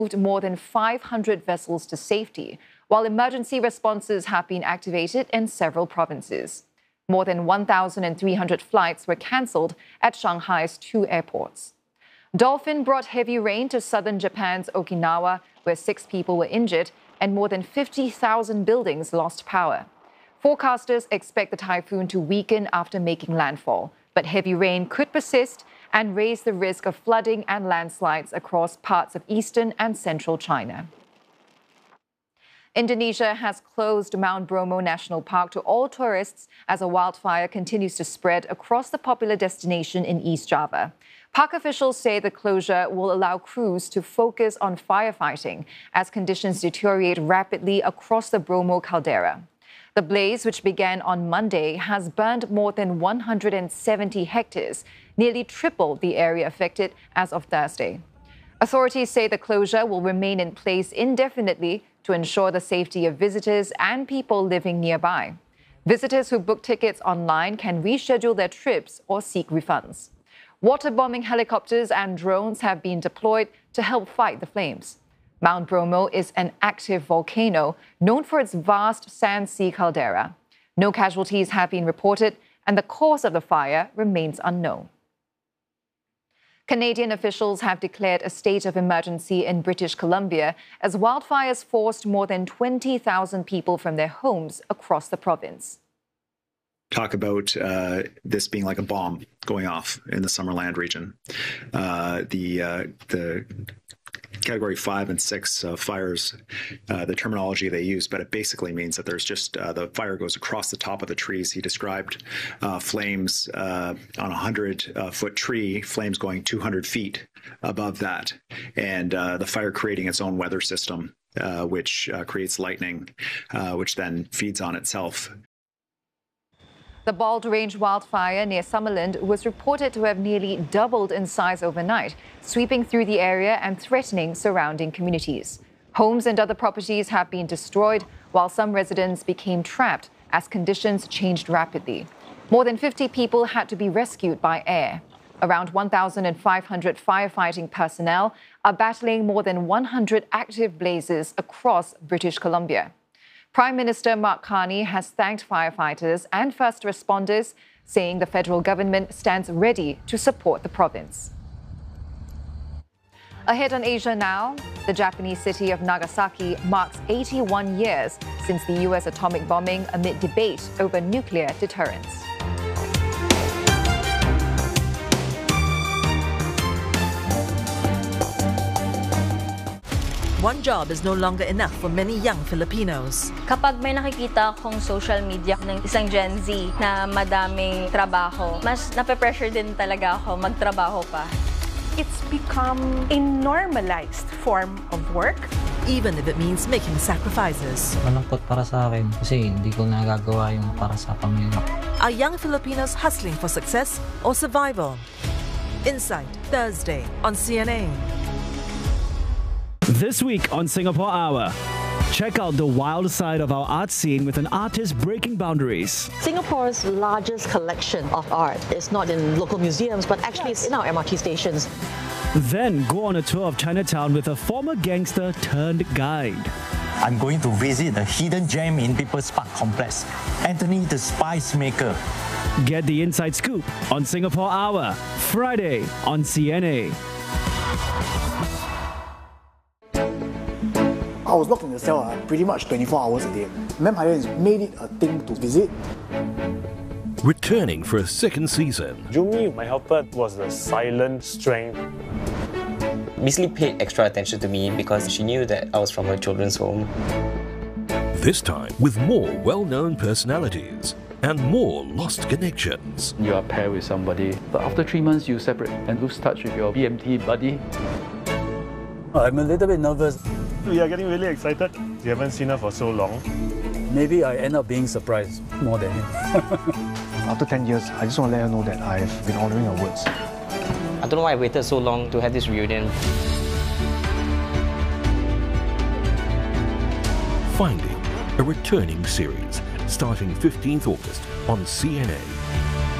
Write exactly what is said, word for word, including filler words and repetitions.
moved more than five hundred vessels to safety, while emergency responses have been activated in several provinces. More than one thousand three hundred flights were cancelled at Shanghai's two airports. Dolphin brought heavy rain to southern Japan's Okinawa, where six people were injured and more than fifty thousand buildings lost power. Forecasters expect the typhoon to weaken after making landfall, but heavy rain could persist and raise the risk of flooding and landslides across parts of eastern and central China. Indonesia has closed Mount Bromo National Park to all tourists as a wildfire continues to spread across the popular destination in East Java. Park officials say the closure will allow crews to focus on firefighting as conditions deteriorate rapidly across the Bromo caldera. The blaze, which began on Monday, has burned more than one hundred seventy hectares, nearly triple the area affected as of Thursday. Authorities say the closure will remain in place indefinitely to ensure the safety of visitors and people living nearby. Visitors who book tickets online can reschedule their trips or seek refunds. Water-bombing helicopters and drones have been deployed to help fight the flames. Mount Bromo is an active volcano known for its vast sand sea caldera. No casualties have been reported, and the cause of the fire remains unknown. Canadian officials have declared a state of emergency in British Columbia as wildfires forced more than twenty thousand people from their homes across the province. Talk about uh, this being like a bomb going off in the Summerland region. Uh, the uh, the category five and six uh, fires, uh, the terminology they use, but it basically means that there's just uh, the fire goes across the top of the trees. He described uh, flames uh, on a hundred uh, foot tree, flames going two hundred feet above that, and uh, the fire creating its own weather system, uh, which uh, creates lightning, uh, which then feeds on itself. The Bald Range wildfire near Summerland was reported to have nearly doubled in size overnight, sweeping through the area and threatening surrounding communities. Homes and other properties have been destroyed, while some residents became trapped as conditions changed rapidly. More than fifty people had to be rescued by air. Around one thousand five hundred firefighting personnel are battling more than one hundred active blazes across British Columbia. Prime Minister Mark Carney has thanked firefighters and first responders, saying the federal government stands ready to support the province. Ahead on Asia Now, the Japanese city of Nagasaki marks eighty-one years since the U S atomic bombing amid debate over nuclear deterrence. One job is no longer enough for many young Filipinos. Kapag may nakikita akong social media ng isang Gen Z na madaming trabaho, mas nape-pressure din talaga ako magtrabaho pa. It's become a normalized form of work. Even if it means making sacrifices. Malungkot para sa akin kasi hindi ko nagagawa yung para sa pamilya. Are young Filipinos hustling for success or survival? Insight, Thursday on C N A. This week on Singapore Hour, check out the wild side of our art scene with an artist breaking boundaries. Singapore's largest collection of art is not in local museums, but actually it's in our M R T stations. Then go on a tour of Chinatown with a former gangster turned guide. I'm going to visit the hidden gem in People's Park Complex, Anthony the Spice Maker. Get the inside scoop on Singapore Hour, Friday on C N A. I was locked in the cell uh, pretty much twenty-four hours a day. Vampire has made it a thing to visit. Returning for a second season. Jumi, my helper, was the silent strength. Basically paid extra attention to me because she knew that I was from a children's home. This time with more well-known personalities and more lost connections. You are paired with somebody, but after three months you separate and lose touch with your B M T buddy. I'm a little bit nervous. We are getting really excited. We haven't seen her for so long. Maybe I end up being surprised more than him. After ten years, I just want to let her know that I've been honouring her words. I don't know why I waited so long to have this reunion. Finding, a returning series, starting fifteenth August on C N A.